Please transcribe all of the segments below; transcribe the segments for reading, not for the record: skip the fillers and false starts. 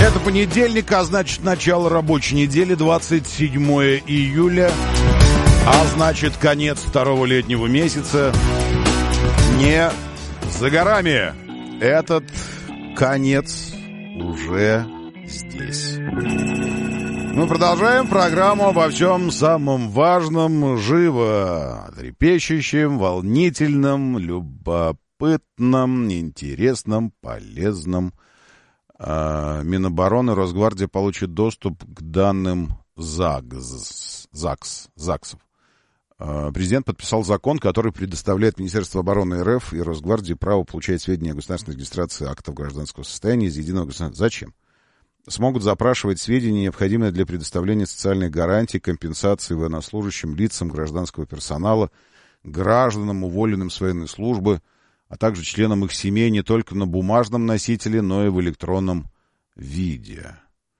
Это понедельник, а значит начало рабочей недели, 27 июля, а значит конец второго летнего месяца не за горами. Этот конец уже здесь. Мы продолжаем программу обо всем самом важном, живо трепещущем, волнительном, любопытном, интересном, полезном. Минобороны, Росгвардия получит доступ к данным ЗАГСов. Президент подписал закон, который предоставляет Министерству обороны РФ и Росгвардии право получать сведения о государственной регистрации актов гражданского состояния из единого государственного... Зачем? Смогут запрашивать сведения, необходимые для предоставления социальных гарантий, компенсации военнослужащим, лицам гражданского персонала, гражданам, уволенным с военной службы, а также членам их семей не только на бумажном носителе, но и в электронном виде.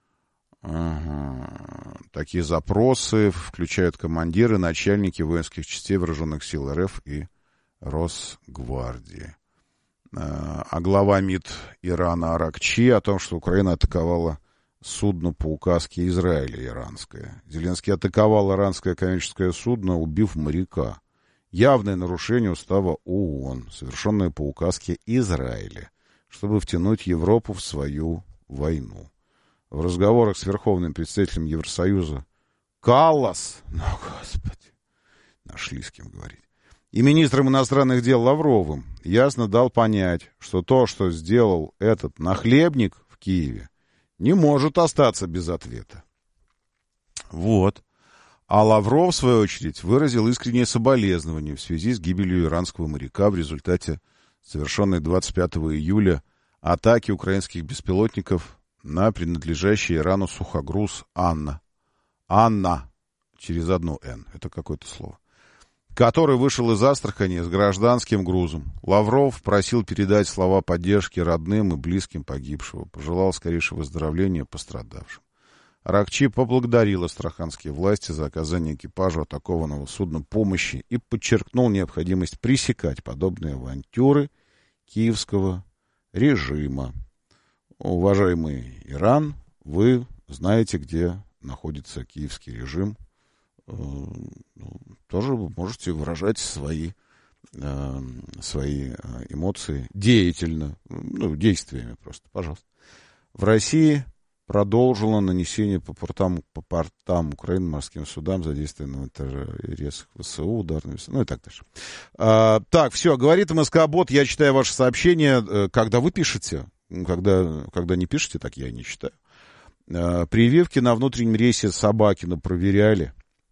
Такие запросы включают командиры, начальники воинских частей вооруженных сил РФ и Росгвардии. А глава МИД Ирана Аракчи о том, что Украина атаковала судно по указке Израиля иранское. Зеленский атаковал иранское коммерческое судно, убив моряка. Явное нарушение устава ООН, совершенное по указке Израиля, чтобы втянуть Европу в свою войну. В разговорах с верховным представителем Евросоюза Каллас, господи, нашли с кем говорить, и министром иностранных дел Лавровым ясно дал понять, что то, что сделал этот нахлебник в Киеве, не может остаться без ответа. Вот. А Лавров, в свою очередь, выразил искреннее соболезнование в связи с гибелью иранского моряка в результате совершенной 25 июля атаки украинских беспилотников на принадлежащий Ирану сухогруз «Анна». «Анна» через одно «Н», это какое-то слово, который вышел из Астрахани с гражданским грузом. Лавров просил передать слова поддержки родным и близким погибшего, пожелал скорейшего выздоровления пострадавшим. Аракчи поблагодарил астраханские власти за оказание экипажу атакованного судна помощи и подчеркнул необходимость пресекать подобные авантюры киевского режима. Уважаемый Иран, вы знаете, где находится киевский режим. Тоже вы можете выражать свои эмоции деятельно, действиями просто, пожалуйста. В России продолжила нанесение по портам Украины морским судам, задействованным в интересах ВСУ, ударными, и так дальше. Так, все, говорит МСК-бот, я читаю ваши сообщения, когда вы пишете, когда не пишете, так я и не читаю. Прививки на внутреннем рейсе Собакина проверяли.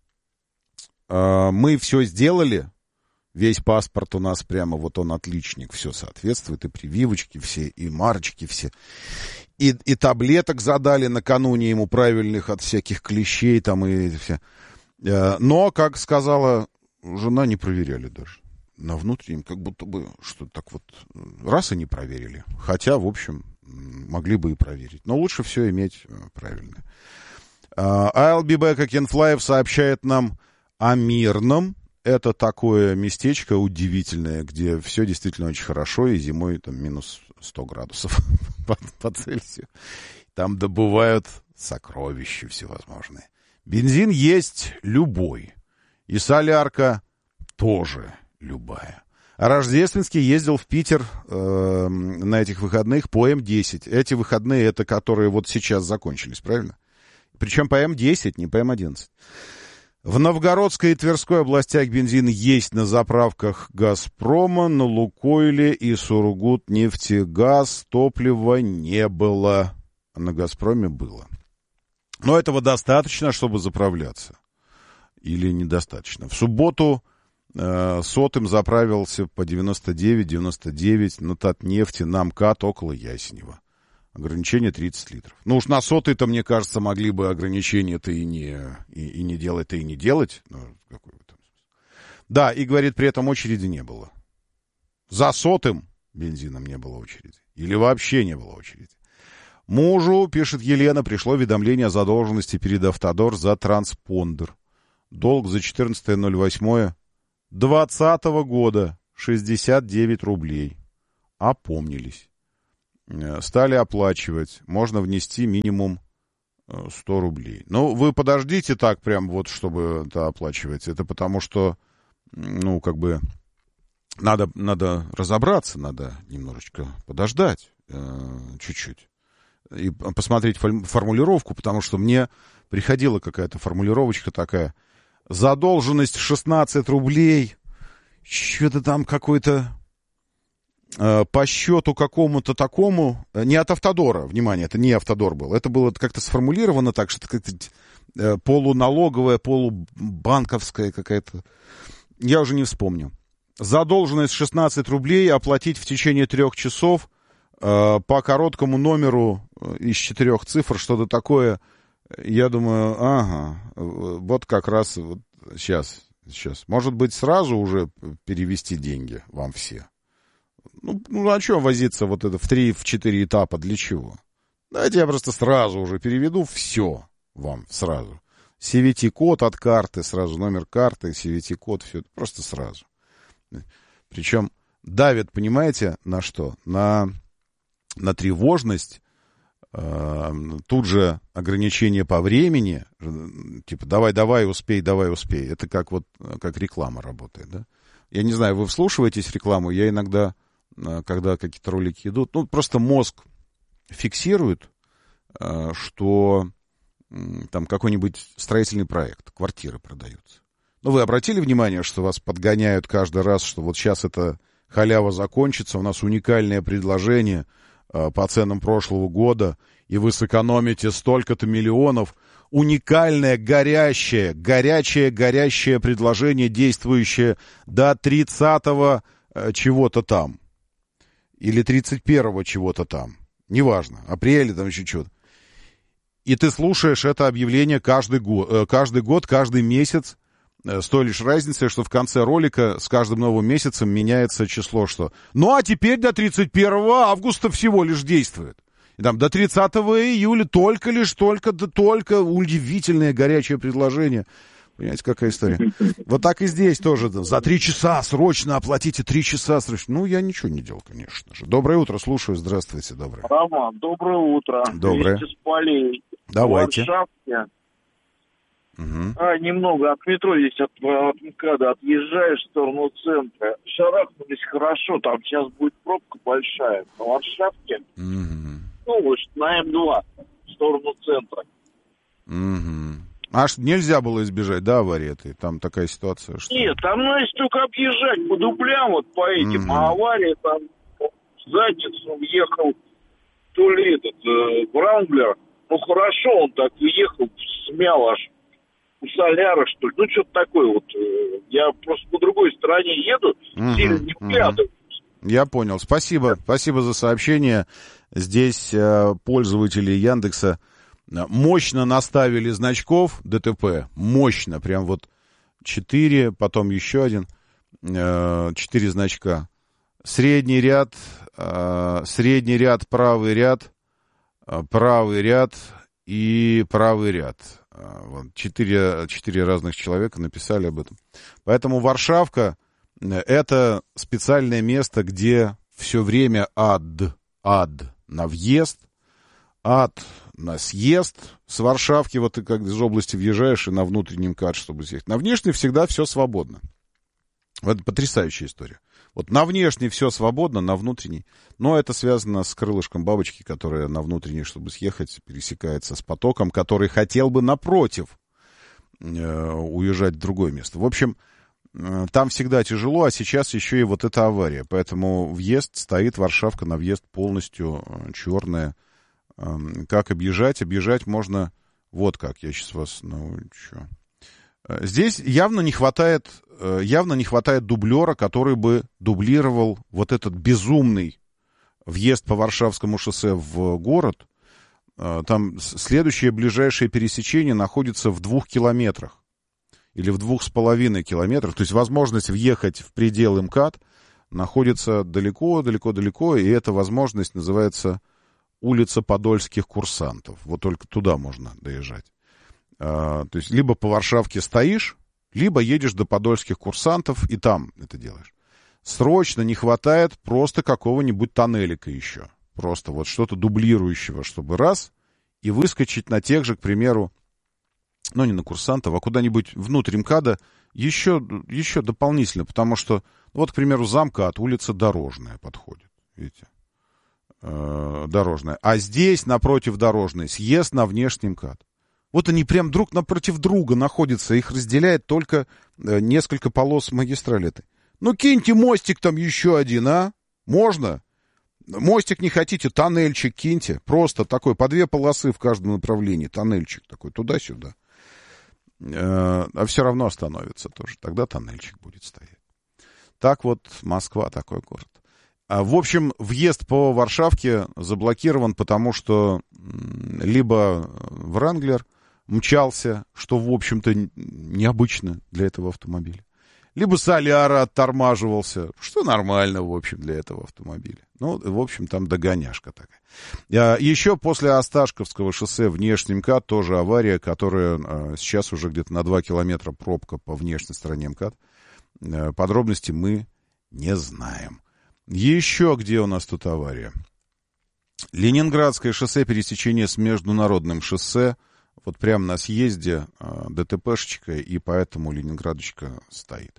Мы все сделали, весь паспорт у нас прямо, вот он отличник, все соответствует, и прививочки все, и марочки все. И таблеток задали накануне ему правильных от всяких клещей там и все. Но, как сказала жена, не проверяли даже. На внутреннем как будто бы что-то так вот раз и не проверили. Хотя, в общем, могли бы и проверить. Но лучше все иметь правильно. I'll be back, Кенфлаев сообщает нам о Мирном. Это такое местечко удивительное, где все действительно очень хорошо, и зимой там минус 100 градусов по Цельсию. Там добывают сокровища всевозможные. Бензин есть любой. И солярка тоже любая. А Рождественский ездил в Питер на этих выходных по М10. Эти выходные, это которые вот сейчас закончились, правильно? Причем по М10, не по М11. В Новгородской и Тверской областях бензин есть на заправках «Газпрома», на «Лукойле» и «Сургутнефтегаз» топлива не было. А на «Газпроме» было. Но этого достаточно, чтобы заправляться. Или недостаточно. В субботу сотым заправился по 99,99 на Татнефти, на МКАД около Ясенева. Ограничение 30 литров. Ну уж на сотый-то, мне кажется, могли бы ограничения-то и не делать-то и не делать. Ну, какой в этом смысл? Да, и, говорит, при этом очереди не было. За сотым бензином не было очереди. Или вообще не было очереди. Мужу, пишет Елена, пришло уведомление о задолженности перед Автодор за транспондер. Долг за 14.08.2020 года 69 рублей. Опомнились. стали оплачивать. Можно внести минимум 100 рублей. Ну, вы подождите так прям вот, чтобы это оплачивать. Это потому что, ну, как бы, надо разобраться, надо немножечко подождать чуть-чуть. И посмотреть формулировку, потому что мне приходила какая-то формулировочка такая. Задолженность 16 рублей, что-то там какой-то по счету какому-то такому, не от Автодора, внимание, это не Автодор был, это было как-то сформулировано так, что это как-то полуналоговая, полубанковская какая-то, я уже не вспомню. Задолженность 16 рублей оплатить в течение 3 часов по короткому номеру из 4 цифр, что-то такое. Я думаю, ага, вот как раз вот сейчас. Может быть, сразу уже перевести деньги вам все? Ну а что возиться вот это в 3-4 этапа, для чего? Давайте я просто сразу уже переведу все вам сразу. CVT-код от карты, сразу номер карты, CVT-код, все это просто сразу. Причем давит, понимаете, на что? На тревожность, тут же ограничение по времени, типа давай, успей. Это как реклама работает, да? Я не знаю, вы вслушиваетесь в рекламу, я иногда, когда какие-то ролики идут, просто мозг фиксирует, что там какой-нибудь строительный проект, квартиры продаются. Вы обратили внимание, что вас подгоняют каждый раз, что вот сейчас эта халява закончится, у нас уникальное предложение по ценам прошлого года, и вы сэкономите столько-то миллионов. Уникальное, горячее предложение, действующее до 30-го чего-то там. Или 31-го чего-то там. Неважно, апреля там еще что-то. И ты слушаешь это объявление каждый год, каждый месяц, с той лишь разницей, что в конце ролика с каждым новым месяцем меняется число, что... Ну, а теперь до 31 августа всего лишь действует. И там до 30 июля только удивительное горячее предложение. Понимаете, какая история? Вот так и здесь тоже. За 3 часа срочно оплатите, 3 часа срочно. Ну, я ничего не делал, конечно же. Доброе утро, слушаю. Здравствуйте, доброе. Роман, доброе утро. Доброе. Вместе с полей. Давайте. В Варшавке. Угу. Немного от метро здесь, от МКАДа отъезжаешь в сторону центра. Шарахнулись хорошо, там сейчас будет пробка большая. На Варшавке, вот на М2, в сторону центра. Аж нельзя было избежать, да, аварии этой? Там такая ситуация, что... Нет, там, если только объезжать по дуплям, вот по этим, а авария там в задницу въехал то ли Вранглер. Ну, хорошо, он так въехал, смял аж у Соляра, что ли. Ну, что-то такое вот. Я просто по другой стороне еду, сильно не вглядываюсь. Я понял. Спасибо за сообщение. Здесь пользователи Яндекса мощно наставили значков ДТП. Мощно. Прям вот 4, потом еще один. 4 значка. Средний ряд, правый ряд и правый ряд. Вот, 4 разных человека написали об этом. Поэтому Варшавка — это специальное место, где все время ад на въезд, ад на съезд. С Варшавки, вот ты как из области въезжаешь и на внутренний МКАД, чтобы съехать. На внешний всегда все свободно. Это потрясающая история. Вот на внешний все свободно, на внутренний. Но это связано с крылышком бабочки, которая на внутренний, чтобы съехать, пересекается с потоком, который хотел бы напротив уезжать в другое место. В общем, там всегда тяжело, а сейчас еще и вот эта авария. Поэтому въезд стоит, Варшавка на въезд полностью черная. Как объезжать? Объезжать можно вот как. Я сейчас вас научу. Здесь явно не хватает дублера, который бы дублировал вот этот безумный въезд по Варшавскому шоссе в город. Там следующее ближайшее пересечение находится в 2 километрах или в 2,5 километрах. То есть возможность въехать в предел МКАД находится далеко, и эта возможность называется улица Подольских курсантов. Вот только туда можно доезжать. То есть либо по Варшавке стоишь, либо едешь до Подольских курсантов и там это делаешь. Срочно не хватает просто какого-нибудь тоннелика еще. просто вот что-то дублирующего, чтобы раз, и выскочить на тех же, к примеру, ну, не на курсантов, а куда-нибудь внутрь МКАДа еще дополнительно, потому что, вот, к примеру, замкад, улица Дорожная подходит, видите, Дорожная, а здесь, напротив Дорожной, съезд на внешний МКАД. Вот они прям друг напротив друга находятся, их разделяет только несколько полос магистрали этой. Ну, киньте мостик там еще один, а? Можно? Мостик не хотите, тоннельчик киньте. Просто такой, по 2 полосы в каждом направлении. Тоннельчик такой, туда-сюда. А все равно остановится тоже. Тогда тоннельчик будет стоять. Так вот, Москва такой город. В общем, въезд по Варшавке заблокирован, потому что либо Вранглер мчался, что, в общем-то, необычно для этого автомобиля. Либо Соляра оттормаживался, что нормально, в общем, для этого автомобиля. Ну, в общем, там догоняшка такая. Еще после Осташковского шоссе внешний МКАД тоже авария, которая сейчас уже где-то на 2 километра пробка по внешней стороне МКАД. Подробности мы не знаем. Еще где у нас тут авария? Ленинградское шоссе, пересечение с международным шоссе. Вот прямо на съезде ДТПшечка, и поэтому Ленинградочка стоит.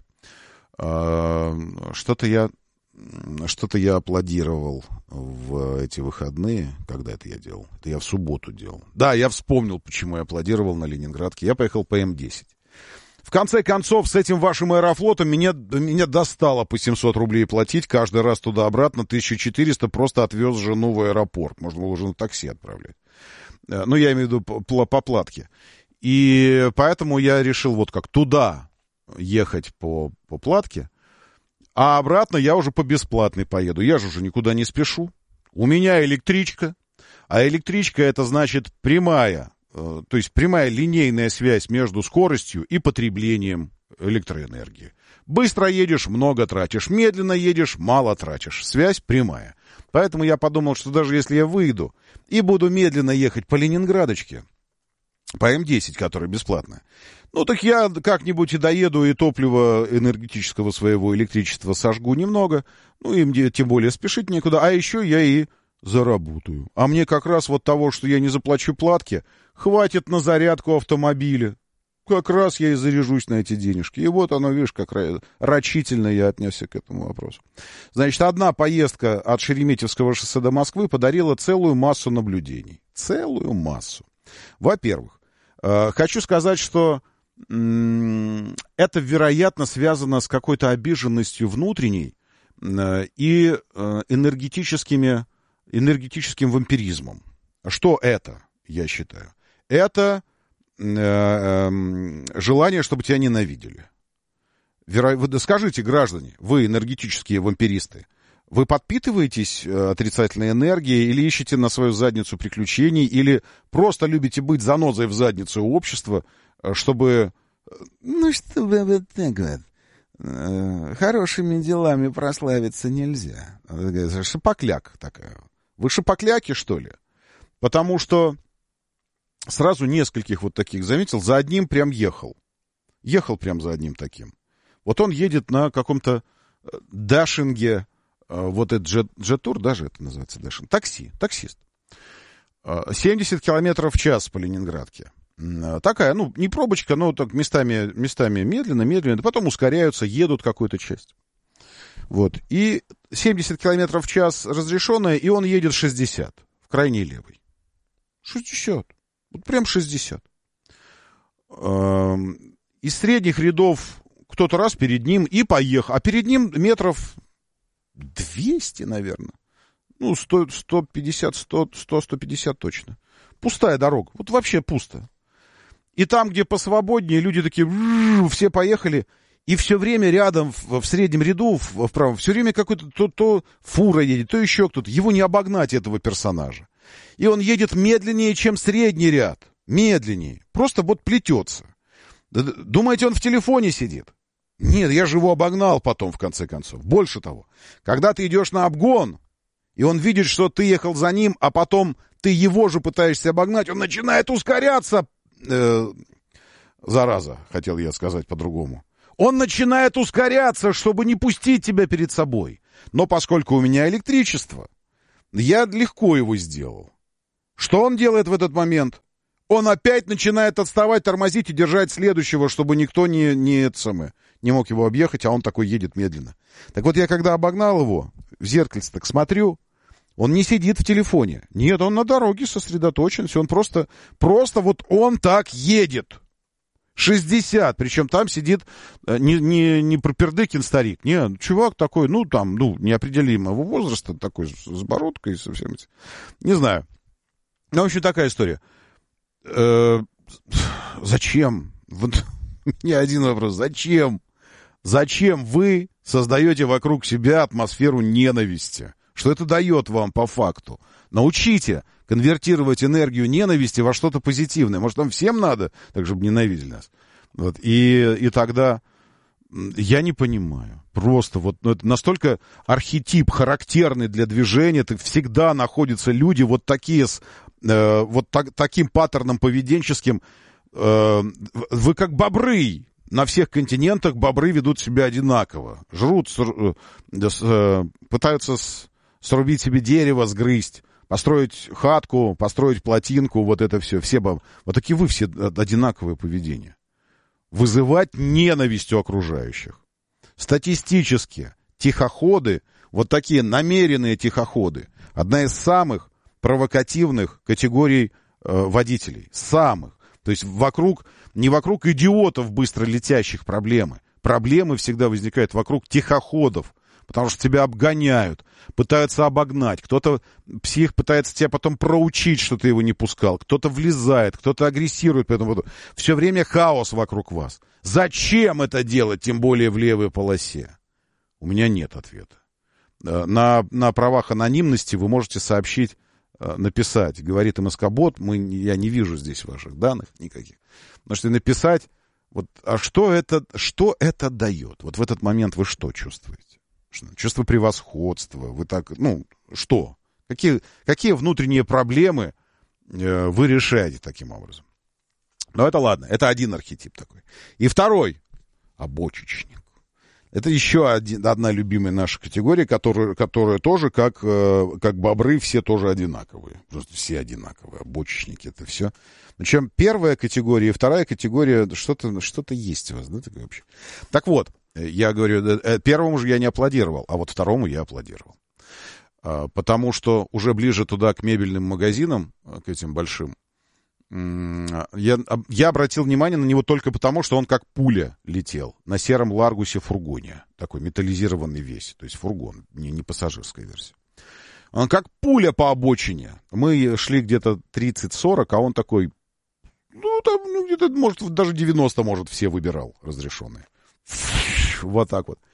Что-то я аплодировал в эти выходные. Когда это я делал? Это я в субботу делал. Да, я вспомнил, почему я аплодировал на Ленинградке. Я поехал по М10. В конце концов, с этим вашим Аэрофлотом меня достало по 700 рублей платить. Каждый раз туда-обратно 1400 просто отвез жену в аэропорт. Можно было уже на такси отправлять. Ну, я имею в виду по платке. И поэтому я решил вот как туда ехать по платке, а обратно я уже по бесплатной поеду. Я же уже никуда не спешу. У меня электричка, а электричка это значит прямая, то есть прямая линейная связь между скоростью и потреблением электроэнергии. Быстро едешь, много тратишь, медленно едешь, мало тратишь. Связь прямая. Поэтому я подумал, что даже если я выйду и буду медленно ехать по Ленинградочке, по М10, которая бесплатная, ну так я как-нибудь и доеду, и топлива энергетического своего электричества сожгу немного, ну и тем более спешить некуда, а еще я и заработаю. А мне как раз вот того, что я не заплачу платки, хватит на зарядку автомобиля. Как раз я и заряжусь на эти денежки. И вот оно, видишь, как рачительно я отнесся к этому вопросу. Значит, одна поездка от Шереметьевского шоссе до Москвы подарила целую массу наблюдений. Целую массу. Во-первых, хочу сказать, что это, вероятно, связано с какой-то обиженностью внутренней и энергетическим вампиризмом. Что это, я считаю? Это желание, чтобы тебя ненавидели. Вы скажите, граждане, вы энергетические вампиристы, вы подпитываетесь отрицательной энергией или ищете на свою задницу приключений, или просто любите быть занозой в задницу общества, чтобы... Ну, чтобы вот так вот. Хорошими делами прославиться нельзя. Шапокляк такая. Вы шапокляки, что ли? Потому что сразу нескольких вот таких заметил, за одним прям ехал. Ехал прям за одним таким. Вот он едет на каком-то дашинге, вот это джетур, даже это называется дашинг, таксист. 70 километров в час по Ленинградке. Такая, ну, не пробочка, но так местами медленно, потом ускоряются, едут какую-то часть. Вот. И 70 километров в час разрешенная, и он едет 60 в крайней левой. 60. Вот прям 60. Из средних рядов кто-то раз перед ним и поехал. А перед ним метров 200, наверное. Ну, 150 точно. Пустая дорога. Вот вообще пусто. И там, где посвободнее, люди такие, все поехали. И все время рядом, в среднем ряду, в правом, все время какой-то то фура едет, то еще кто-то. Его не обогнать, этого персонажа. И он едет медленнее, чем средний ряд. Медленнее. Просто вот плетется. Думаете, он в телефоне сидит? Нет, я же его обогнал потом, в конце концов. Больше того, когда ты идешь на обгон, и он видит, что ты ехал за ним, а потом ты его же пытаешься обогнать, он начинает ускоряться. Зараза, хотел я сказать по-другому. Он начинает ускоряться, чтобы не пустить тебя перед собой. Но поскольку у меня электричество, Я легко его сделал. Что он делает в этот момент? Он опять начинает отставать, тормозить и держать следующего, чтобы никто не мог его объехать, а он такой едет медленно. Так вот, я когда обогнал его, в зеркальце так смотрю, он не сидит в телефоне. Нет, он на дороге сосредоточен, он просто вот он так едет. 60, причем там сидит не Пропердыкин старик, нет, чувак такой, неопределимого возраста, такой с бородкой совсем. Не знаю. Ну, в общем, такая история. Зачем? Вот не один вопрос. Зачем? Зачем вы создаете вокруг себя атмосферу ненависти? Что это дает вам по факту? Научите конвертировать энергию ненависти во что-то позитивное. Может, нам всем надо, так чтобы ненавидели нас. Вот. И тогда я не понимаю. Просто это настолько архетип, характерный для движения. Это всегда находятся люди вот такие таким паттерном поведенческим. Вы как бобры. На всех континентах бобры ведут себя одинаково. Жрут, пытаются срубить себе дерево, сгрызть, построить хатку, построить плотинку, вот это все. Вот такие вы все одинаковое поведение. Вызывать ненависть у окружающих. Статистически тихоходы, вот такие намеренные тихоходы, одна из самых провокативных категорий водителей. Самых. То есть не вокруг идиотов, быстро летящих проблемы. Проблемы всегда возникают вокруг тихоходов, потому что тебя обгоняют, пытаются обогнать. Кто-то, псих, пытается тебя потом проучить, что ты его не пускал. Кто-то влезает, кто-то агрессирует по этому поводу. Все время хаос вокруг вас. Зачем это делать, тем более в левой полосе? У меня нет ответа. На правах анонимности вы можете сообщить, написать. Говорит МСК-бот, я не вижу здесь ваших данных никаких. Можете написать, что это дает? Вот в этот момент вы что чувствуете? Чувство превосходства. Вы так, что? Какие внутренние проблемы вы решаете таким образом? Но это ладно, это один архетип такой. И второй — обочечник. Это еще одна любимая наша категория, которая тоже, как бобры, все тоже одинаковые. Просто все одинаковые. Обочечники — это все. Причем первая категория и вторая категория, что-то есть у вас, да, такое вообще? Так вот, я говорю, первому же я не аплодировал, а вот второму я аплодировал. Потому что уже ближе туда, к мебельным магазинам, к этим большим, я обратил внимание на него только потому, что он как пуля летел на сером Ларгусе фургоне. Такой металлизированный весь. То есть фургон, не пассажирская версия. Он как пуля по обочине. Мы шли где-то 30-40, а он такой, где-то, может, даже 90, может, все выбирал разрешенные. Вот так вот.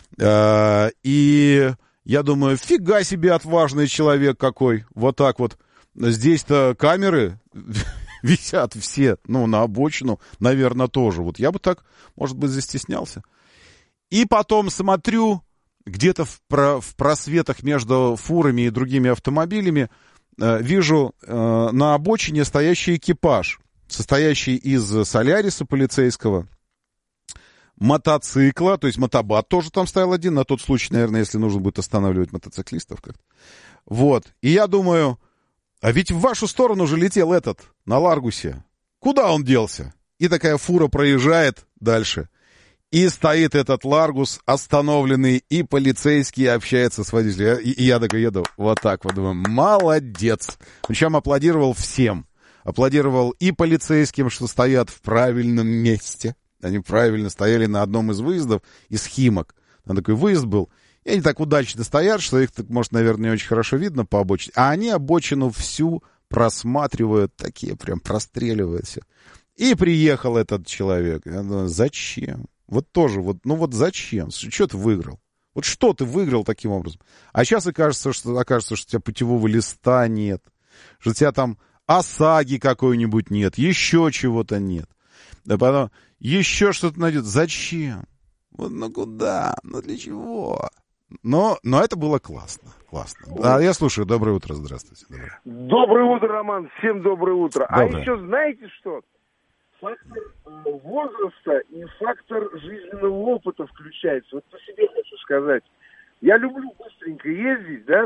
И я думаю, фига себе отважный человек какой. Вот так вот. Здесь-то камеры висят все, на обочину, наверное, тоже. Вот я бы так, может быть, застеснялся. И потом смотрю, где-то в просветах между фурами и другими автомобилями вижу на обочине стоящий экипаж, состоящий из соляриса полицейского, мотоцикла, то есть мотобат тоже там стоял один, на тот случай, наверное, если нужно будет останавливать мотоциклистов как-то. Вот. И я думаю, а ведь в вашу сторону же летел этот, на Ларгусе. Куда он делся? И такая фура проезжает дальше. И стоит этот Ларгус остановленный, и полицейский общается с водителем. И я такой еду вот так вот, думаю, молодец. Причем аплодировал всем. Аплодировал и полицейским, что стоят в правильном месте. Они правильно стояли на одном из выездов из Химок. Там такой выезд был. И они так удачно стоят, что их, может, наверное, не очень хорошо видно по обочине. А они обочину всю просматривают, такие прям простреливают все. И приехал этот человек. Я думаю, зачем? Вот тоже, зачем? Что ты выиграл? Вот что ты выиграл таким образом? А сейчас окажется, что у тебя путевого листа нет. Что у тебя там ОСАГИ какой-нибудь нет. Еще чего-то нет. Да потом еще что-то найдет. Зачем? Куда? Для чего? Но это было классно. Классно. Я слушаю. Доброе утро. Здравствуйте. Доброе утро, Роман. Всем доброе утро. Доброе. А еще знаете что? Фактор возраста и фактор жизненного опыта включается. Вот по себе хочу сказать. Я люблю быстренько ездить, да?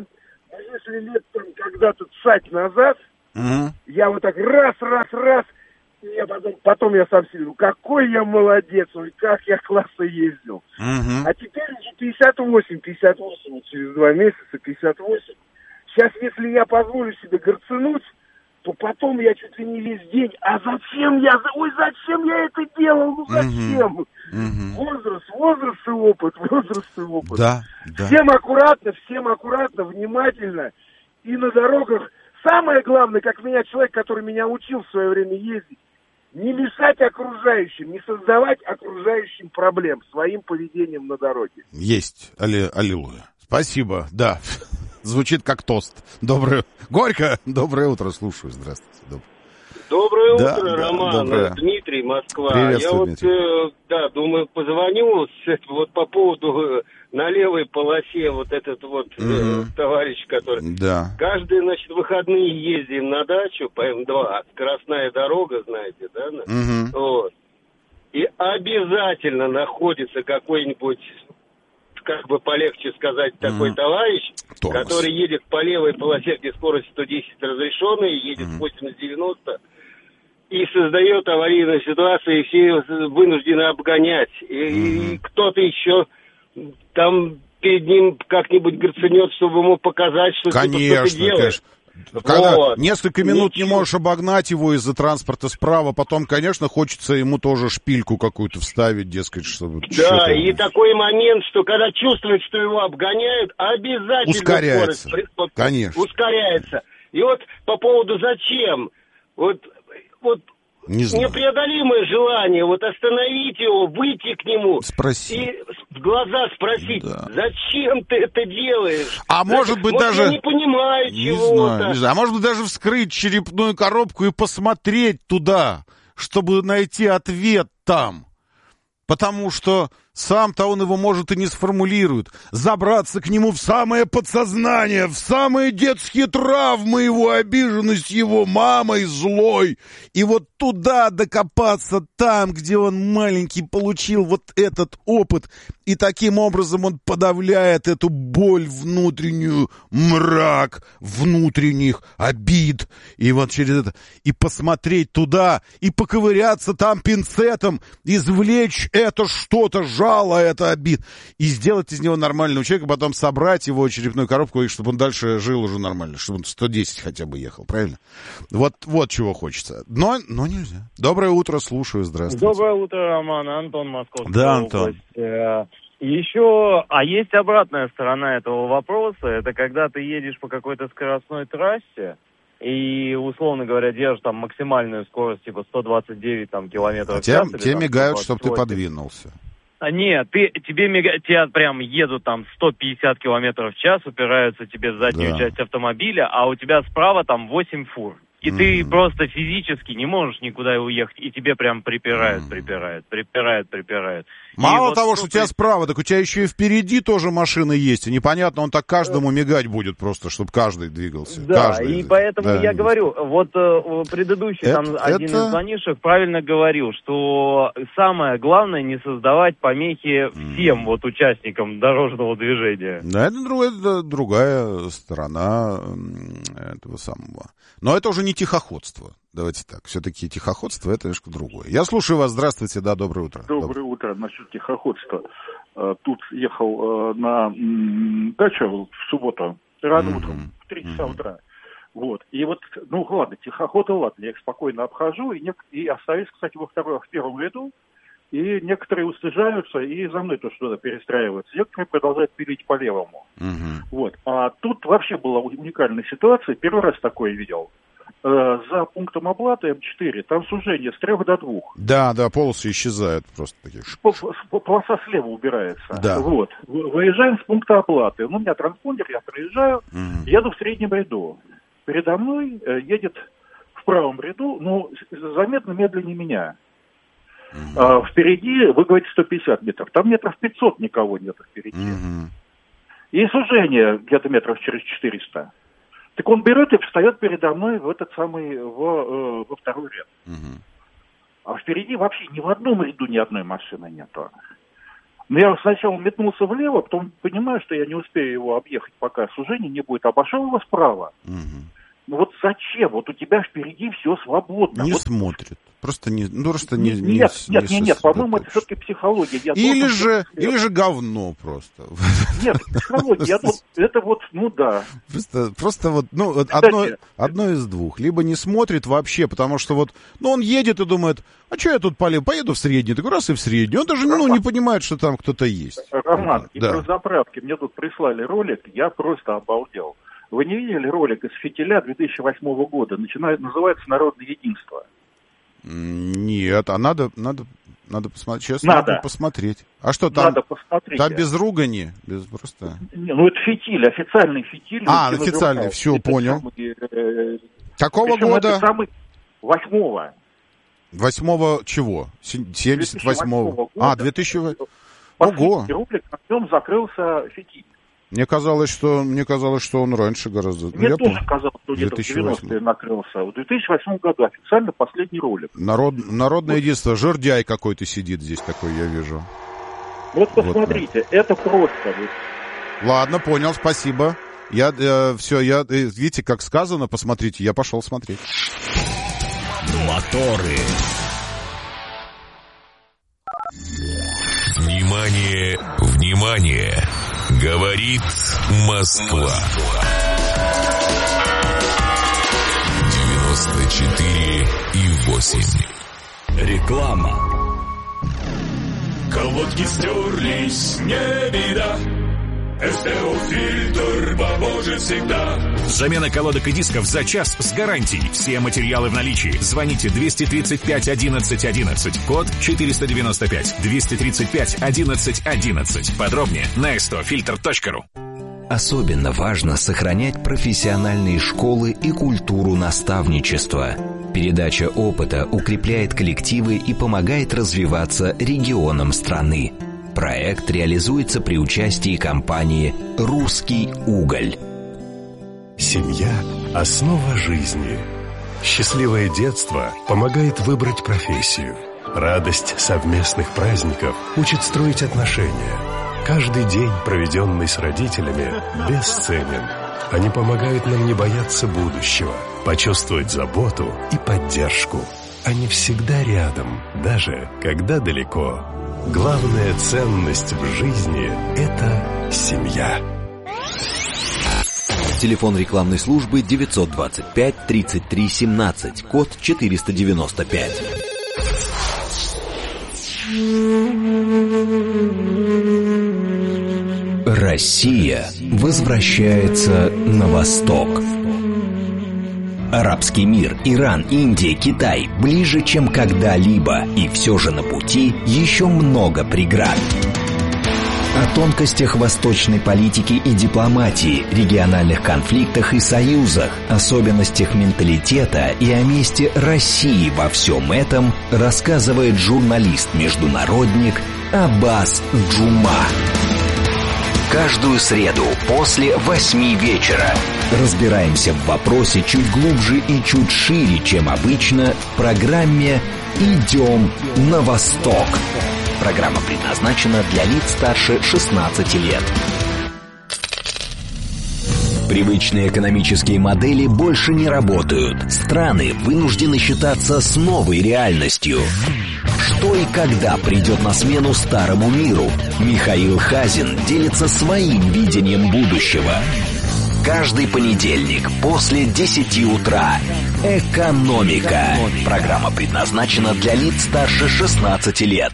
А если лет там когда-то цать назад, я вот так раз, и я потом я сам себе, какой я молодец, ой, как я классно ездил. А теперь уже 58, вот через 2 месяца 58. Сейчас, если я позволю себе горцануть, то потом я чуть ли не весь день, зачем я это делал, ну зачем? Возраст и опыт. Да. Всем аккуратно, внимательно. И на дорогах, самое главное, как меня человек, который меня учил в свое время ездить, не мешать окружающим, не создавать окружающим проблем своим поведением на дороге. Есть, аллилуйя. Спасибо, да. Звучит как тост. Горько, доброе утро, слушаю, здравствуйте. Доброе утро, Роман. Доброе. Дмитрий, Москва. Приветствую, Дмитрий. Думаю, позвоню по поводу на левой полосе товарищ, который... Да. Каждые, выходные ездим на дачу по М2, скоростная дорога, знаете, да? Вот. И обязательно находится какой-нибудь, как бы полегче сказать, такой товарищ, Тормоз. который едет по левой полосе, где скорость 110 разрешенная, едет 80-90, и создает аварийную ситуацию, и все вынуждены обгонять. И кто-то еще там перед ним как-нибудь горцанет, чтобы ему показать, что ты что-то делаешь. Когда несколько минут не можешь обогнать его из-за транспорта справа, потом, конечно, хочется ему тоже шпильку какую-то вставить, дескать, чтобы... Да, и такой момент, что когда чувствует, что его обгоняют, обязательно ускоряется. Скорость, конечно. Ускоряется. И вот по поводу зачем, непреодолимое желание остановить его, выйти к нему. Спроси. И в глаза спросить, зачем ты это делаешь? А может быть даже... Я не понимаю чего-то. Не знаю. А может быть даже вскрыть черепную коробку и посмотреть туда, чтобы найти ответ там. Потому что сам-то он его, может, и не сформулирует. Забраться к нему в самое подсознание, в самые детские травмы его, обиженность его мамой злой. И вот туда докопаться, там, где он маленький получил вот этот опыт. И таким образом он подавляет эту боль внутреннюю, мрак внутренних обид. И вот через это... И посмотреть туда, и поковыряться там пинцетом, извлечь это что-то, жало, это обид. И сделать из него нормального человека, потом собрать его черепную коробку, и чтобы он дальше жил уже нормально, чтобы он 110 хотя бы ехал, правильно? Вот чего хочется. Но нельзя. Доброе утро, слушаю, здравствуйте. Доброе утро, Роман, Антон, Московская Да, Антон. область. Еще, есть обратная сторона этого вопроса, это когда ты едешь по какой-то скоростной трассе, и, условно говоря, держишь там максимальную скорость, типа 129 километров в час. Тебе мигают, чтобы ты подвинулся. Нет, тебя прям едут там 150 километров в час, упираются тебе в заднюю часть автомобиля, а у тебя справа там 8 фур. И ты просто физически не можешь никуда уехать, и тебе прям припирают. Мало того, что у тебя справа, так у тебя еще и впереди тоже машины есть. И непонятно, он так каждому мигать будет просто, чтобы каждый двигался. Да, и поэтому я говорю, предыдущий один из звонивших правильно говорил, что самое главное не создавать помехи всем участникам дорожного движения. Да, это другая сторона этого самого. Но это уже не тихоходство. Давайте так. Все-таки тихоходство — это немножко другое. Я слушаю вас. Здравствуйте. Да, доброе утро. Доброе утро. Насчет тихоходства. Тут ехал на дачу в субботу, рано утром, в 3 часа утра. И ладно, тихоход, ладно, я их спокойно обхожу, и остаюсь, кстати, в первом ряду, и некоторые устыжаются и за мной тоже туда перестраиваются. Некоторые продолжают пилить по левому. А тут вообще была уникальная ситуация. Первый раз такое видел. За пунктом оплаты М4 там сужение с 3 до 2. Да, полосы исчезают просто такие. Полоса слева убирается. Да. Выезжаем с пункта оплаты. У меня транспондер, я проезжаю, еду в среднем ряду. Передо мной едет в правом ряду, заметно медленнее меня. Впереди, вы говорите, 150 метров. Там метров 500 никого нет впереди. И сужение где-то метров через 400. Так он берет и встает передо мной во второй ряд. А впереди вообще ни в одном ряду ни одной машины нету. Но я сначала метнулся влево, потом понимаю, что я не успею его объехать, пока сужение не будет. Обошел его справа. Угу. Ну вот зачем? Вот у тебя впереди все свободно. Не вот... смотрит. Просто не... Нет, по-моему, это все-таки психология. Или же говно просто. Нет, психология. Это вот, ну да. Просто вот, ну, одно из двух. Либо не смотрит вообще, потому что вот, ну, он едет и думает, а что я тут поеду в средний? Такой раз и в средний. Он даже, ну, не понимает, что там кто-то есть. Роман, и про заправки. Мне тут прислали ролик, я просто обалдел. Вы не видели ролик из «Фитиля» 2008 года? Называется «Народное единство». Нет, а надо посмотреть. Сейчас надо посмотреть. А что там? Надо посмотреть. Там без ругани? Без просто... Ну, это «Фитиль», официальный «Фитиль». Официальный, все, понял. Какого года? Это самый 8-го. 8-го чего? 78-го. 2008. Ого. Рублик, на нем закрылся «Фитиль». Мне казалось, что он раньше гораздо. Мне тоже казалось, что где-то в 90-е накрылся. В 2008 году официально последний ролик. Народное единство. Жердяй какой-то сидит здесь такой, я вижу. Вот посмотрите, это просто. Ладно, понял, спасибо. Видите, как сказано, посмотрите, я пошел смотреть. Моторы. Внимание, внимание! Говорит Москва. 94,8. Реклама. Колодки стерлись, не беда. СТО-фильтр поможет всегда. Замена колодок и дисков за час с гарантией. Все материалы в наличии. Звоните 235 11 11. Код 495. 235 11 11. Подробнее на stofilter.ru. Особенно важно сохранять профессиональные школы и культуру наставничества. Передача опыта укрепляет коллективы и помогает развиваться регионам страны. Проект реализуется при участии компании «Русский уголь». Семья – основа жизни. Счастливое детство помогает выбрать профессию. Радость совместных праздников учит строить отношения. Каждый день, проведенный с родителями, бесценен. Они помогают нам не бояться будущего, почувствовать заботу и поддержку. Они всегда рядом, даже когда далеко. Главная ценность в жизни – это семья. Телефон рекламной службы 925 33 17, код 495. Россия возвращается на восток. Арабский мир, Иран, Индия, Китай ближе, чем когда-либо, и все же на пути еще много преград. О тонкостях восточной политики и дипломатии, региональных конфликтах и союзах, особенностях менталитета и о месте России во всем этом рассказывает журналист-международник Аббас Джума. Каждую среду после 8 вечера разбираемся в вопросе чуть глубже и чуть шире, чем обычно, в программе «Идем на восток». Программа предназначена для лиц старше 16 лет. Привычные экономические модели больше не работают. Страны вынуждены считаться с новой реальностью. Что и когда придет на смену старому миру? Михаил Хазин делится своим видением будущего. Каждый понедельник после 10 утра. «Экономика». Программа предназначена для лиц старше 16 лет.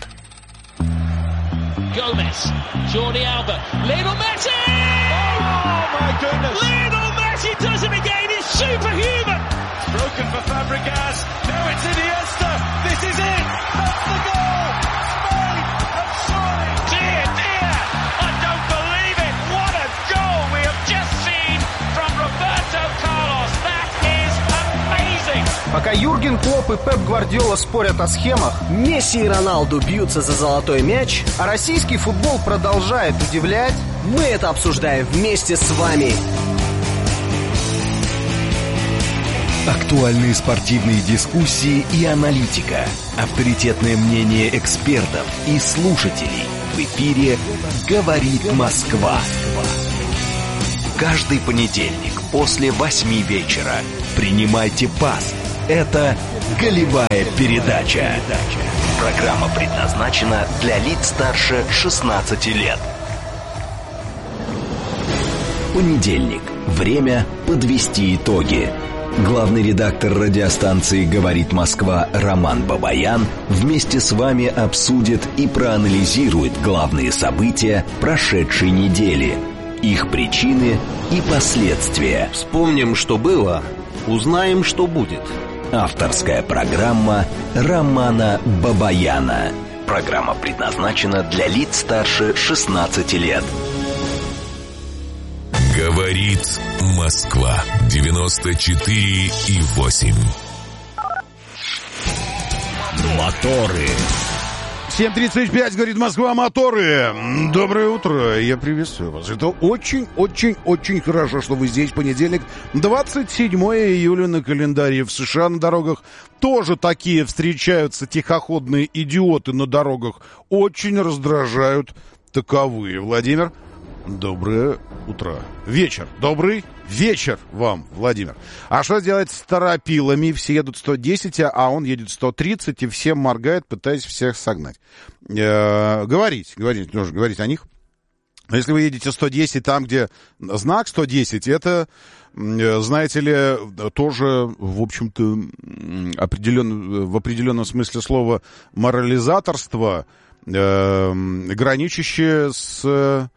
Gomez, Jordi Alba, Lionel Messi! Oh my goodness! Lionel Messi does it again, he's superhuman! It's broken for Fabregas, now it's Iniesta, this is it! That's the goal! Spain have scored! Dear, dear! I don't believe it! What a goal we have just seen from Roberto Carlos! That is amazing! Пока Юрген Клопп и Пеп Гвардиола спорят о схемах, Месси и Роналду бьются за золотой мяч, а российский футбол продолжает удивлять, мы это обсуждаем вместе с вами. Актуальные спортивные дискуссии и аналитика, авторитетное мнение экспертов и слушателей. В эфире «Говорит Москва». Каждый понедельник после 8 вечера принимайте пас. Это «Голевая передача». Программа предназначена для лиц старше 16 лет. Понедельник. Время подвести итоги. Главный редактор радиостанции «Говорит Москва» Роман Бабаян вместе с вами обсудит и проанализирует главные события прошедшей недели, их причины и последствия. Вспомним, что было, узнаем, что будет. Авторская программа Романа Бабаяна. Программа предназначена для лиц старше 16 лет. Говорит Москва 94,8. Моторы. 7:35, говорит Москва, моторы. Доброе утро, я приветствую вас. Это очень хорошо, что вы здесь. Понедельник, 27 июля на календаре. В США на дорогах тоже такие встречаются тихоходные идиоты на дорогах. Очень раздражают таковые. Владимир, доброе утро. Вечер. Добрый вечер вам, Владимир. А что делать с торопилами? Все едут 110, а он едет 130, и всем моргает, пытаясь всех согнать. Говорить о них. Но если вы едете 110 там, где знак 110, это, знаете ли, тоже, в общем-то, в определенном смысле слова морализаторство, граничащее с...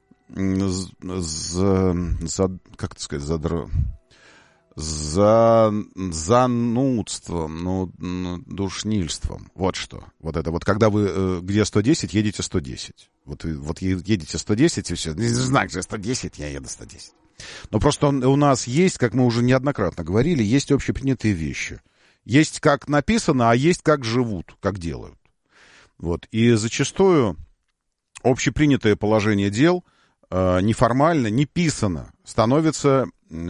занудством, душнильством. Вот что. Вот это вот, когда вы где 110, едете 110. Вот едете 110, и все. Знак же 110, я еду 110. Но просто у нас есть, как мы уже неоднократно говорили, есть общепринятые вещи. Есть как написано, а есть как живут, как делают. Вот. И зачастую общепринятое положение дел неформально, не писано, становится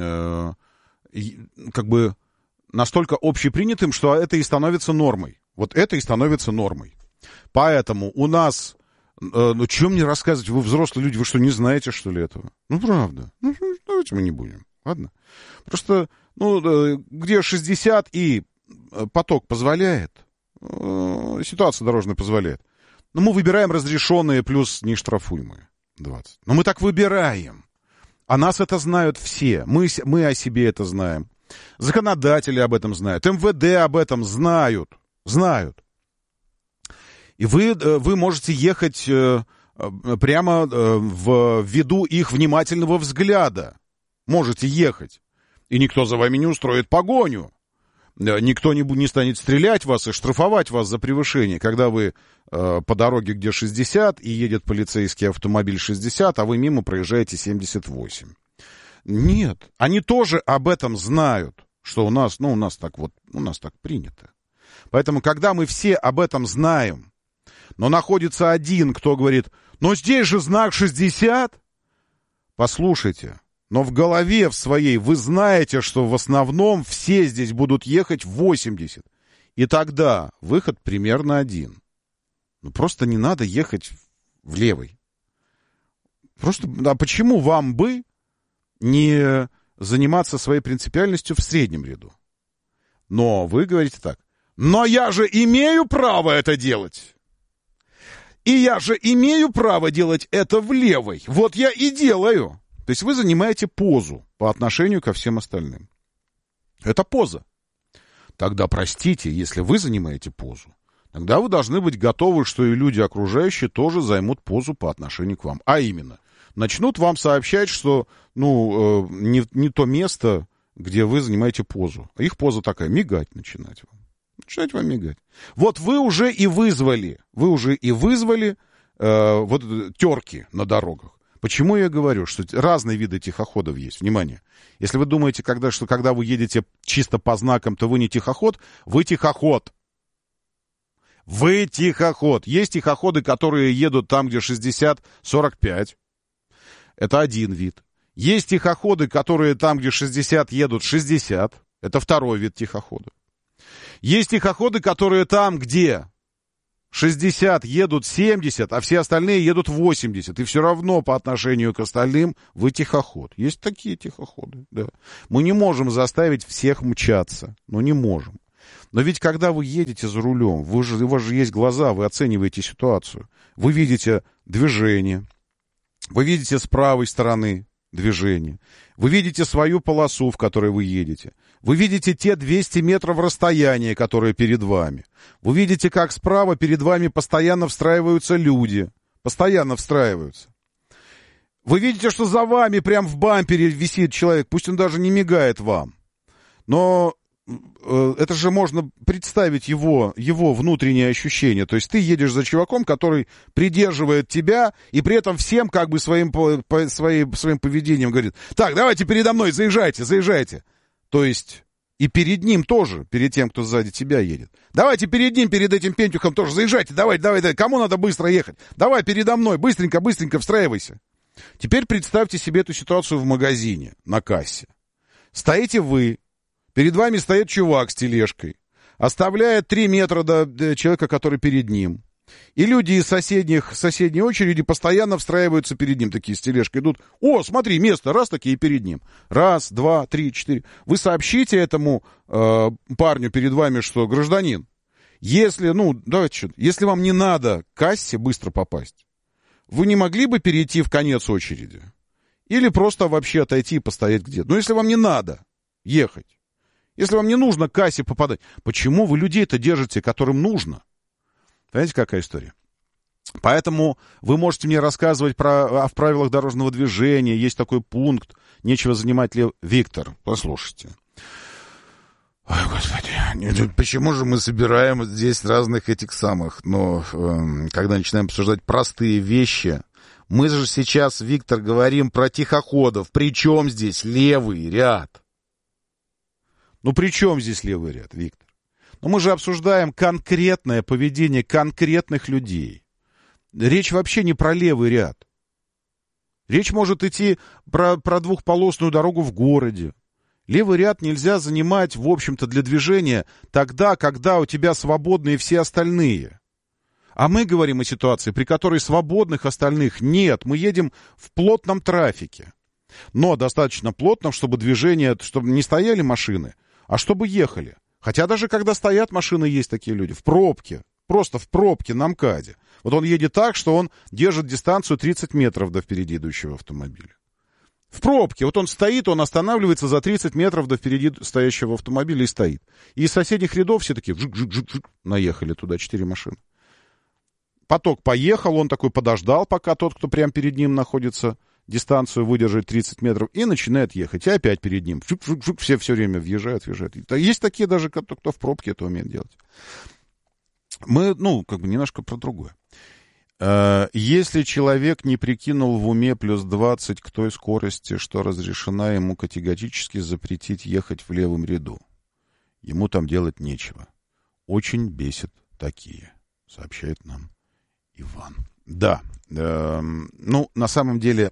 как бы настолько общепринятым, что это и становится нормой. Вот это и становится нормой. Поэтому у нас... чем мне рассказывать? Вы взрослые люди, вы что, не знаете, что ли, этого? Ну, правда. Давайте мы не будем. Ладно? Просто, где 60 и поток позволяет, ситуация дорожная позволяет, мы выбираем разрешенные плюс нештрафуемые. 20. Но мы так выбираем. А нас это знают все. Мы о себе это знаем. Законодатели об этом знают. МВД об этом знают. И вы можете ехать прямо в виду их внимательного взгляда. Можете ехать. И никто за вами не устроит погоню. Никто не станет стрелять в вас и штрафовать вас за превышение, когда вы по дороге, где 60, и едет полицейский автомобиль 60, а вы мимо проезжаете 78. Нет, они тоже об этом знают, что у нас так принято. Поэтому, когда мы все об этом знаем, но находится один, кто говорит, но здесь же знак 60, послушайте. Но в голове в своей вы знаете, что в основном все здесь будут ехать 80. И тогда выход примерно один. Просто не надо ехать в левый. Просто, почему вам бы не заниматься своей принципиальностью в среднем ряду? Но вы говорите так. Но я же имею право это делать. И я же имею право делать это в левой. Вот я и делаю. То есть вы занимаете позу по отношению ко всем остальным. Это поза. Тогда, простите, если вы занимаете позу, тогда вы должны быть готовы, что и люди окружающие тоже займут позу по отношению к вам. А именно, начнут вам сообщать, что не то место, где вы занимаете позу. А их поза такая, мигать начинать вам. Начинать вам мигать. Вот вы уже и вызвали терки на дорогах. Почему я говорю, что разные виды тихоходов есть? Внимание. Если вы думаете, что когда вы едете чисто по знакам, то вы не тихоход, вы тихоход. Вы тихоход. Есть тихоходы, которые едут там, где 60-45. Это один вид. Есть тихоходы, которые там, где 60, едут 60. Это второй вид тихохода. Есть тихоходы, которые там, где 60 едут 70, а все остальные едут 80. И все равно по отношению к остальным вы тихоход. Есть такие тихоходы, да. Мы не можем заставить всех мчаться. Ну, не можем. Но ведь когда вы едете за рулем, у вас же есть глаза, вы оцениваете ситуацию. Вы видите движение. Вы видите с правой стороны движение. Вы видите свою полосу, в которой вы едете. Вы видите те 200 метров расстояния, которые перед вами. Вы видите, как справа перед вами постоянно встраиваются люди. Постоянно встраиваются. Вы видите, что за вами прям в бампере висит человек. Пусть он даже не мигает вам. Но это же можно представить его внутреннее ощущение. То есть ты едешь за чуваком, который придерживает тебя, и при этом всем как бы своим поведением говорит: так, давайте передо мной, заезжайте. То есть и перед ним тоже, перед тем, кто сзади тебя едет. Давайте перед ним, перед этим пентюхом тоже заезжайте, давай. Кому надо быстро ехать? Давай передо мной, быстренько встраивайся. Теперь представьте себе эту ситуацию в магазине, на кассе. Стоите вы, перед вами стоит чувак с тележкой, оставляет 3 метра до человека, который перед ним. И люди из соседней очереди постоянно встраиваются перед ним, такие с тележкой идут. О, смотри, место, раз, такие перед ним. 1, 2, 3, 4. Вы сообщите этому парню перед вами, что гражданин, если вам не надо к кассе быстро попасть, вы не могли бы перейти в конец очереди? Или просто вообще отойти и постоять где-то? Ну, если вам не надо ехать. Если вам не нужно к кассе попадать, почему вы людей-то держите, которым нужно? Знаете, какая история? Поэтому вы можете мне рассказывать в правилах дорожного движения, есть такой пункт, нечего занимать лев. Виктор, послушайте. Ой, Господи, почему же мы собираем здесь разных этих самых, когда начинаем обсуждать простые вещи, мы же сейчас, Виктор, говорим про тихоходов, причем здесь левый ряд? Ну, при чем здесь левый ряд, Виктор? Но мы же обсуждаем конкретное поведение конкретных людей. Речь вообще не про левый ряд. Речь может идти про двухполосную дорогу в городе. Левый ряд нельзя занимать, в общем-то, для движения тогда, когда у тебя свободные все остальные. А мы говорим о ситуации, при которой свободных остальных нет. Мы едем в плотном трафике. Но достаточно плотно, чтобы не стояли машины, а чтобы ехали. Хотя даже когда стоят машины, есть такие люди. В пробке. Просто в пробке на МКАДе. Вот он едет так, что он держит дистанцию 30 метров до впереди идущего автомобиля. В пробке. Вот он стоит, он останавливается за 30 метров до впереди стоящего автомобиля и стоит. И из соседних рядов все такие жик-жик-жик-жик наехали туда 4 машины. Поток поехал, он такой подождал, пока тот, кто прямо перед ним находится, дистанцию выдержит 30 метров и начинает ехать. И опять перед ним. Жук-жук-жук, все время въезжают. Есть такие даже, кто в пробке это умеет делать. Мы, немножко про другое. Если человек не прикинул в уме плюс 20 к той скорости, что разрешена, ему категорически запретить ехать в левом ряду. Ему там делать нечего. Очень бесит такие, сообщает нам Иван. Да, на самом деле...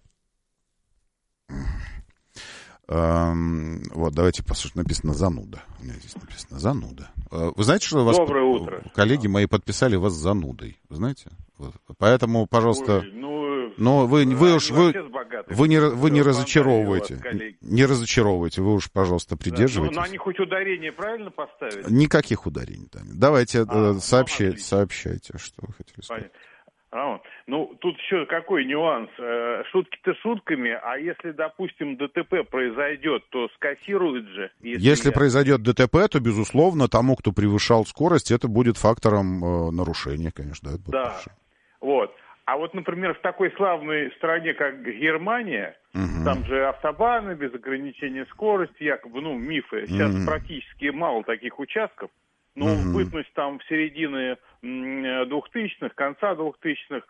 Вот, давайте послушаем. Написано «зануда». У меня здесь написано «зануда». Вы знаете, что вас Доброе утро. Коллеги мои подписали вас занудой? Вы знаете? Вот. Поэтому, пожалуйста... вы не разочаровывайте. Не разочаровывайте. Вы уж, пожалуйста, придерживайтесь. Но они хоть ударение правильно поставили? Никаких ударений. Давайте сообщайте, что вы хотели сказать. Тут еще какой нюанс. Шутки-то шутками, а если, допустим, ДТП произойдет, то скассируют же. Если произойдет ДТП, то, безусловно, тому, кто превышал скорость, это будет фактором нарушения, конечно. Да, это будет нарушение. Вот. А вот, например, в такой славной стране, как Германия, там же автобаны без ограничения скорости, якобы, мифы. Сейчас практически мало таких участков. В бытность там в середине 2000-х, конца 2000-х,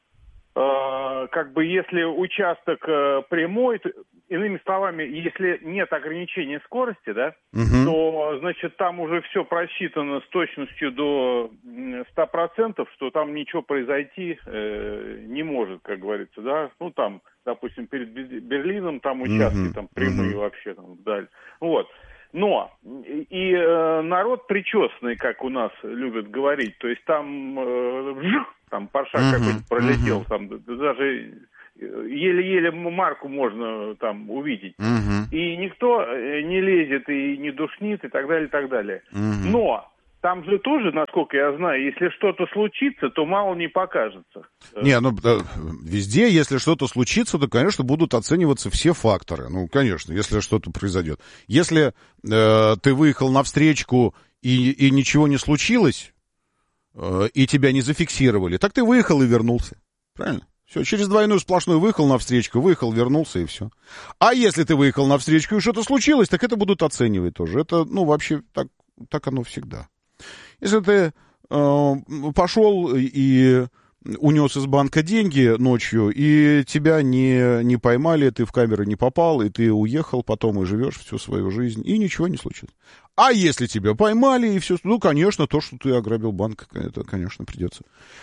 если участок прямой, иными словами, если нет ограничения скорости, то, значит, там уже все просчитано с точностью до 100%, что там ничего произойти не может, как говорится, да. Допустим, перед Берлином там участки там прямые вообще там вдаль. Вот. Но и народ причесанный, как у нас любят говорить, то есть там паршак какой-нибудь пролетел, там даже еле-еле марку можно там увидеть. И никто не лезет и не душнит и так далее, и так далее. Но там же тоже, насколько я знаю, если что-то случится, то мало не покажется. Не, ну, везде, если что-то случится, то, конечно, будут оцениваться все факторы. Ну, конечно, если что-то произойдет. Если ты выехал на встречку и ничего не случилось, и тебя не зафиксировали, так ты выехал и вернулся. Правильно? Все, через двойную сплошную выехал на встречку, выехал, вернулся, и все. А если ты выехал на встречку и что-то случилось, так это будут оценивать тоже. Это, ну, вообще, так оно всегда. Если ты пошел и унес из банка деньги ночью, и тебя не поймали, ты в камеры не попал, и ты уехал потом и живешь всю свою жизнь, и ничего не случилось. А если тебя поймали, и все, ну, конечно, то, что ты ограбил банк, это, конечно, придется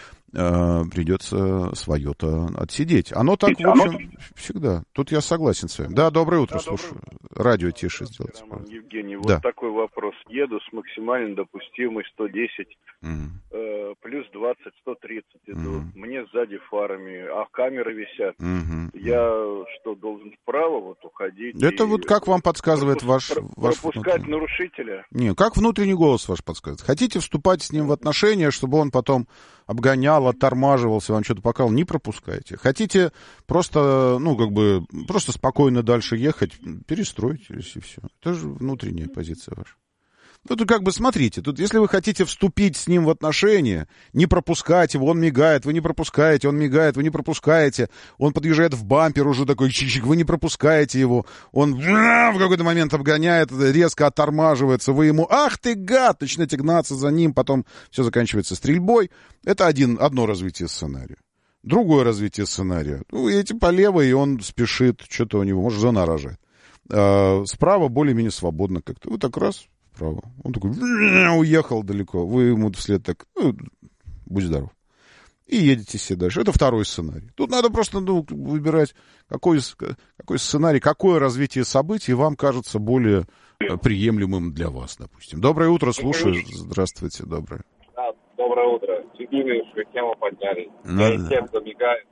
свое-то отсидеть. Оно так, в общем, всегда. Тут я согласен с вами. Да, доброе утро, слушаю. Радио тише сделайте. Евгений, да. Вот такой вопрос. Еду с максимально допустимой 110, плюс 20, 130 иду. Мне сзади фарами, а камеры висят. Я что, должен вправо вот уходить? Это вот как вам подсказывает ваш пропускать нарушителя? Не, как внутренний голос ваш подсказывает. Хотите вступать с ним в отношения, чтобы он потом обгонял, оттормаживался, вам что-то показал, не пропускайте. Хотите просто, ну, как бы, просто спокойно дальше ехать, перестройтесь и все. Это же внутренняя позиция ваша. Тут как бы, смотрите, тут если вы хотите вступить с ним в отношения, не пропускать его, он мигает, вы не пропускаете, он мигает, вы не пропускаете, он подъезжает в бампер уже такой чик-чик, вы не пропускаете его, он в какой-то момент обгоняет, резко оттормаживается, вы ему, ах ты гад, начинаете гнаться за ним, потом все заканчивается стрельбой. Это одно развитие сценария. Другое развитие сценария. Ну, едете по левой, и он спешит, что-то у него, может, жена рожает. Справа более-менее свободно как-то. Вы так раз... Право. Он такой уехал далеко. Вы ему вслед так, ну, будь здоров. И едете себе дальше. Это второй сценарий. Тут надо просто выбирать, какой сценарий, какое развитие событий вам кажется более приемлемым для вас, допустим. Доброе утро, слушаю. Здравствуйте, доброе. Да, доброе утро. Любимую тему подняли. Я из тех, кто мигает.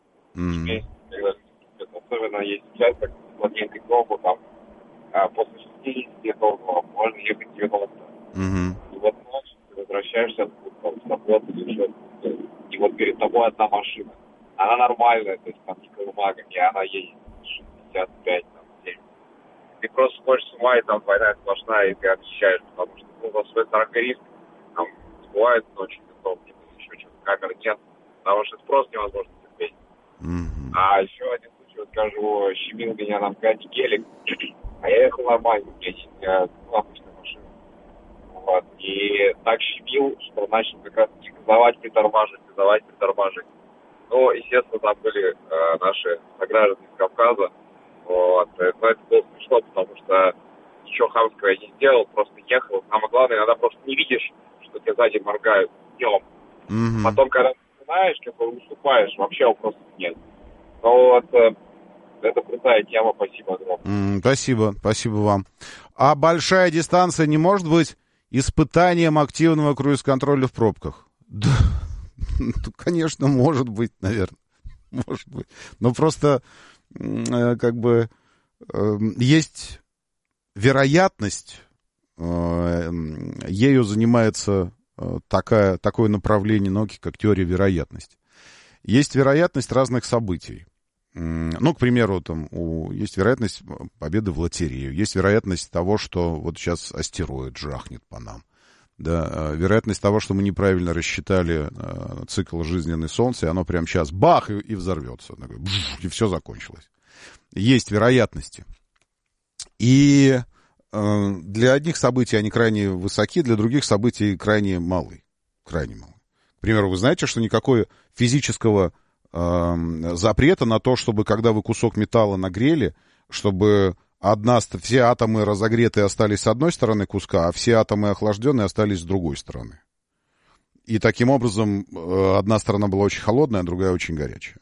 Особенно есть участок с Владимирской Крову, там после 60 долларов можно ехать 90. И вот ночью ты возвращаешься с работы или что-то, и вот перед тобой одна машина. Она нормальная, то есть там не колымагами, она едет 65, там, 70. Ты просто сходишь с ума, и там двойная сплошная, и ты объезжаешь, потому что, ну, на свой риск, там, бывает ночью, где-то еще что-то, камеры нет, потому что это просто невозможно терпеть. А еще один случай, вот скажу, щемил меня на МКАДе гелик, а я ехал нормально, я обычная машина. Вот. И так щемил, что начал как раз газовать, притормаживать. Ну, естественно, там были наши сограждане из Кавказа. Вот. Но это было смешно, потому что ничего хамского я не сделал, просто ехал. Самое главное, иногда просто не видишь, что тебе сзади моргают днем. Потом, когда ты знаешь, как бы уступаешь, вообще вопросов нет. Но вот... Это крутая тема, спасибо огромное. Спасибо вам. А большая дистанция не может быть испытанием активного круиз-контроля в пробках? Да, конечно, может быть, наверное. Может быть. Но просто, как бы, есть вероятность, ею занимается такое направление науки, как теория вероятности. Есть вероятность разных событий. Ну, к примеру, там есть вероятность победы в лотерею, есть вероятность того, что вот сейчас астероид жахнет по нам, да, вероятность того, что мы неправильно рассчитали цикл жизненной Солнца, и оно прямо сейчас бах и взорвется, и все закончилось. Есть вероятности. И для одних событий они крайне высоки, для других событий крайне малы. Крайне малы. К примеру, вы знаете, что никакого физического запрета на то, чтобы, когда вы кусок металла нагрели, чтобы все атомы разогретые остались с одной стороны куска, а все атомы охлажденные остались с другой стороны. И таким образом одна сторона была очень холодная, а другая очень горячая.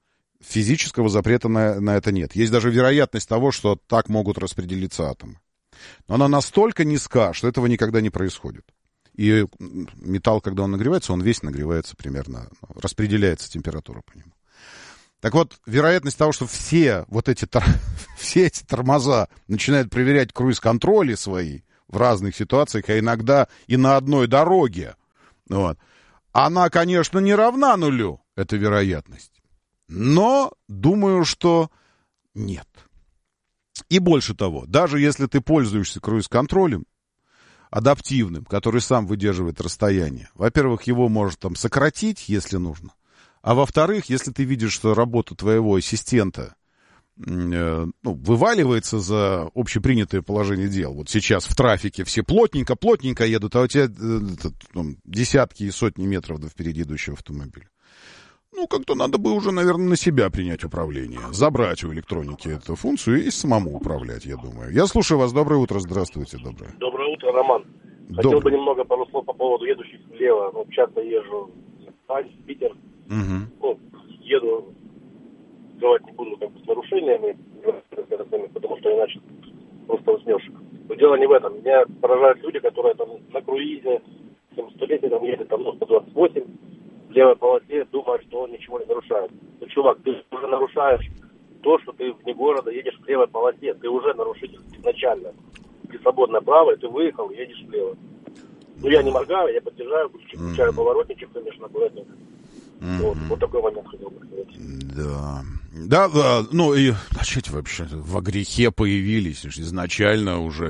Физического запрета на это нет. Есть даже вероятность того, что так могут распределиться атомы. Но она настолько низка, что этого никогда не происходит. И металл, когда он нагревается, он весь нагревается примерно, распределяется температура по нему. Так вот, вероятность того, что все эти тормоза начинают проверять круиз-контроли свои в разных ситуациях, а иногда и на одной дороге, вот, она, конечно, не равна нулю, эта вероятность. Но думаю, что нет. И больше того, даже если ты пользуешься круиз-контролем адаптивным, который сам выдерживает расстояние, во-первых, его может там сократить, если нужно, а во-вторых, если ты видишь, что работа твоего ассистента вываливается за общепринятое положение дел. Вот сейчас в трафике все плотненько едут, а у тебя десятки и сотни метров до впереди идущего автомобиля. Как-то надо бы уже, наверное, на себя принять управление. Забрать у электроники эту функцию и самому управлять, я думаю. Я слушаю вас. Доброе утро. Здравствуйте. Доброе. Доброе утро, Роман. Хотел бы немного пару слов по поводу едущих влево. Часто езжу в Питер. Еду, говорить не буду с нарушениями, потому что иначе просто уснешь. Но дело не в этом. Меня поражают люди, которые там на круизе 100-летие там едет 128 в левой полосе, думают, что он ничего не нарушает. Чувак, ты уже нарушаешь то, что ты вне города едешь в левой полосе. Ты уже нарушитель изначально. Ты свободное право, и ты выехал, едешь влево. Я не моргаю, я подъезжаю, включаю поворотничек, конечно, аккуратненько. Вот такой момент хотел бы сказать. Да. И начать вообще во грехе появились изначально уже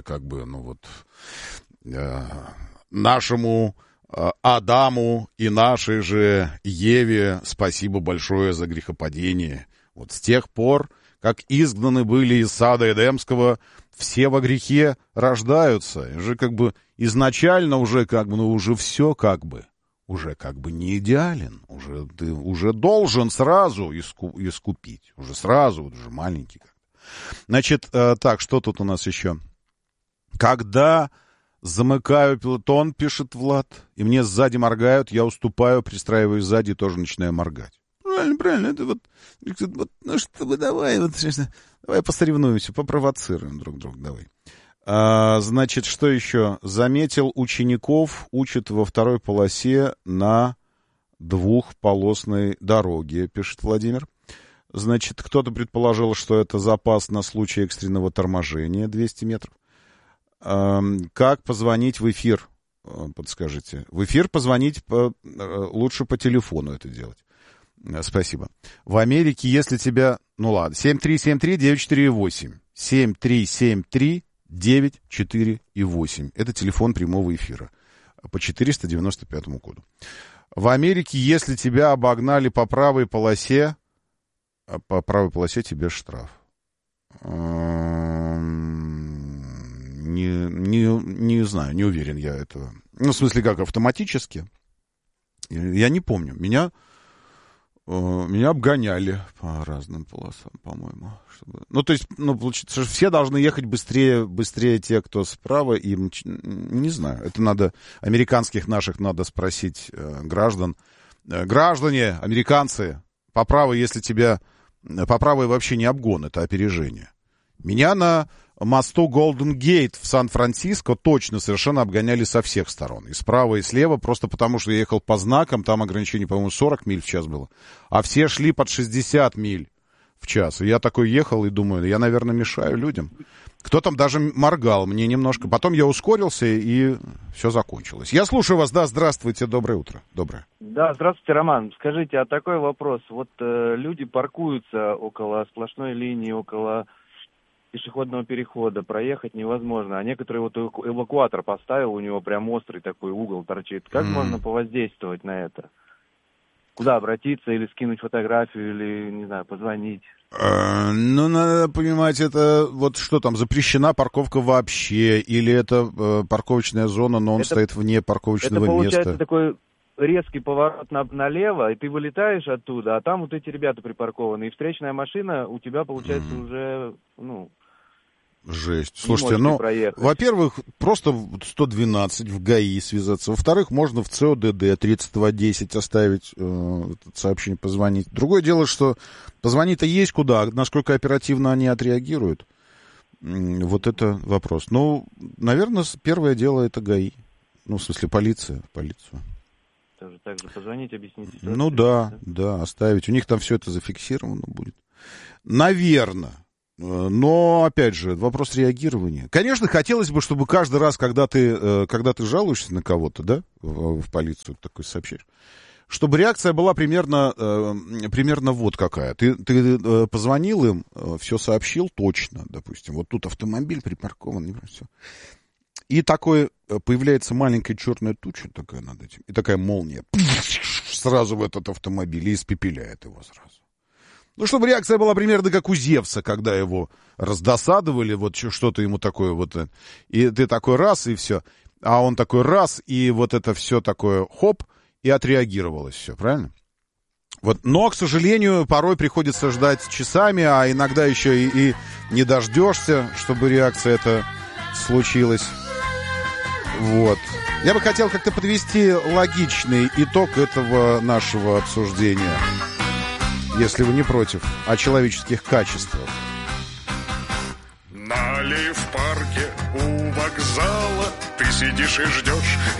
нашему Адаму и нашей же Еве спасибо большое за грехопадение. Вот с тех пор, как изгнаны были из сада Эдемского, все во грехе рождаются. Уже изначально уже уже все уже не идеален, ты уже должен сразу искупить, уже сразу, уже маленький. Значит, так, что тут у нас еще? Когда замыкаю пелотон, пишет Влад, и мне сзади моргают, я уступаю, пристраиваюсь сзади и тоже начинаю моргать. Правильно, это давай посоревнуемся, попровоцируем друг друга, давай. Значит, что еще? Заметил учеников, учат во второй полосе на двухполосной дороге, пишет Владимир. Значит, кто-то предположил, что это запас на случай экстренного торможения 200 метров. Как позвонить в эфир? Подскажите. В эфир позвонить лучше по телефону это делать. Спасибо. В Америке, если тебя... 7373-948. 7373-948. Это телефон прямого эфира. По 495 коду. В Америке, если тебя обогнали по правой полосе тебе штраф. Не знаю, не уверен я этого. В смысле, как автоматически? Я не помню. Меня обгоняли по разным полосам, по-моему. Получается, что все должны ехать быстрее те, кто справа. И, не знаю, это надо, американских наших надо спросить граждан. Граждане, американцы, по правой, если тебя... По правой вообще не обгон, это опережение. Меня на мосту Голден Гейт в Сан-Франциско точно совершенно обгоняли со всех сторон. И справа, и слева, просто потому что я ехал по знакам, там ограничение, по-моему, 40 миль в час было. А все шли под 60 миль в час. И я такой ехал и думаю, я, наверное, мешаю людям. Кто там даже моргал мне немножко. Потом я ускорился, и все закончилось. Я слушаю вас. Да, здравствуйте, доброе утро. Доброе. Да, здравствуйте, Роман. Скажите, а такой вопрос. Вот люди паркуются около сплошной линии, около пешеходного перехода, проехать невозможно. А некоторые эвакуатор поставил, у него прям острый такой угол торчит. Как можно повоздействовать на это? Куда обратиться, или скинуть фотографию, или, не знаю, позвонить? Надо понимать, это вот что там, запрещена парковка вообще, или это парковочная зона, но он стоит вне парковочного места? Это получается такой резкий поворот налево, и ты вылетаешь оттуда, а там вот эти ребята припаркованы, и встречная машина у тебя, получается, уже, Жесть. Слушайте, во-первых, просто 112 в ГАИ связаться. Во-вторых, можно в ЦОДД 3210 оставить сообщение, позвонить. Другое дело, что позвонить-то есть куда, насколько оперативно они отреагируют. Вот это вопрос. Ну, наверное, первое дело это ГАИ. Ну, в смысле, полицию. Тоже так же позвонить, объяснить ситуацию. Ну да, оставить. У них там все это зафиксировано будет. Наверное. Но, опять же, вопрос реагирования. Конечно, хотелось бы, чтобы каждый раз, когда ты жалуешься на кого-то, да, в полицию, такой сообщаешь, чтобы реакция была примерно вот какая. Ты позвонил им, все сообщил точно, допустим. Вот тут автомобиль припаркован, все. И такой появляется маленькая черная туча такая над этим, и такая молния сразу в этот автомобиль и испепеляет его сразу. Ну, чтобы реакция была примерно как у Зевса, когда его раздосадовали, вот что-то ему такое вот, и ты такой раз, и все, а он такой раз, и вот это все такое хоп, и отреагировалось все, правильно? Вот, но, к сожалению, порой приходится ждать часами, а иногда еще и не дождешься, чтобы реакция эта случилась. Вот. Я бы хотел как-то подвести логичный итог этого нашего обсуждения, если вы не против, о человеческих качествах. Налей в парке у вокзала, ты сидишь и ждешь